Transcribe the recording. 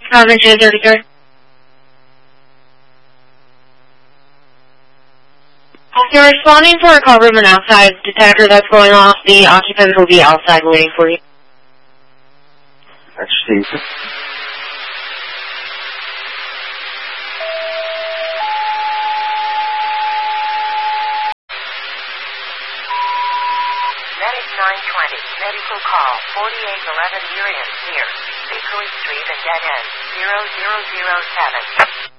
J33. If you're responding for a carbon monoxide detector that's going off, the occupants will be outside waiting for you. That's Steve. Medic 920, medical call, 4811 Urian, near Bakery Street and dead end, 0007.